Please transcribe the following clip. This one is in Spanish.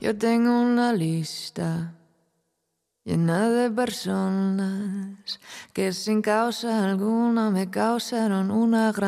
Yo tengo una lista llena de personas que sin causa alguna me causaron una gran